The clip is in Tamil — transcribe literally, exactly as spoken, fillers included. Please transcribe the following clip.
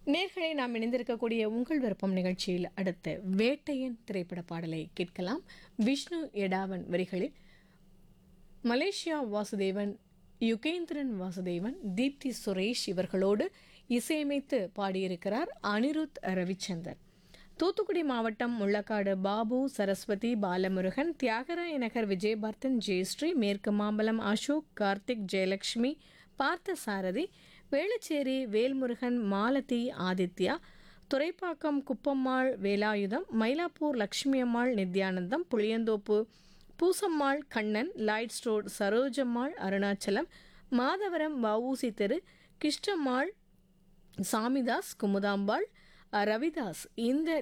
நேர்களை நாம் இணைந்திருக்கக்கூடிய உங்கள் விருப்பம் நிகழ்ச்சியில் அடுத்து வேட்டையன் திரைப்பட பாடலை கேட்கலாம். விஷ்ணு எடாவன் வரிகளில் மலேசியா வாசுதேவன், யுகேந்திரன் வாசுதேவன், தீப்தி சுரேஷ் இவர்களோடு இசையமைத்து பாடியிருக்கிறார் அனிருத் ரவிச்சந்தர். தூத்துக்குடி மாவட்டம் முள்ளக்காடு பாபு, சரஸ்வதி, பாலமுருகன், தியாகராய நகர் விஜயபார்த்தன், ஜெயஸ்ரீ, மேற்கு மாம்பலம் அசோக், கார்த்திக், ஜெயலட்சுமி, பார்த்த சாரதி, வேளச்சேரி வேல்முருகன், மாலதி, ஆதித்யா, துரைப்பாக்கம் குப்பம்மாள், வேலாயுதம், மயிலாப்பூர் லட்சுமி அம்மாள், நித்யானந்தம், புளியந்தோப்பு பூசம்மாள், கண்ணன், லைட்ஸ் ரோட் சரோஜம்மாள், அருணாச்சலம், மாதவரம் வவுசி தெரு கிருஷ்ணம்மாள், சாமிதாஸ், குமுதாம்பாள், ரவிதாஸ் இந்த